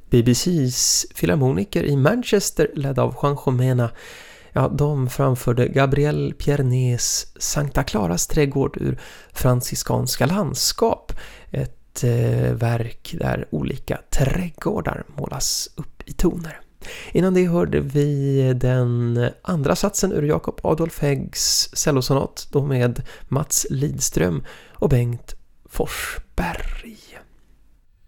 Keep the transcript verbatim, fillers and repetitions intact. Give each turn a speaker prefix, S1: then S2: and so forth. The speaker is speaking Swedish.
S1: B B C:s filharmoniker i Manchester ledd av Juan Jomena, ja, de framförde Gabriel Piernés Sankta Claras trädgård ur franciskanska landskap, ett eh, verk där olika trädgårdar målas upp i toner. Innan det hörde vi den andra satsen ur Jakob Adolf Häggs cellosonat, då med Mats Lidström och Bengt Forsberg.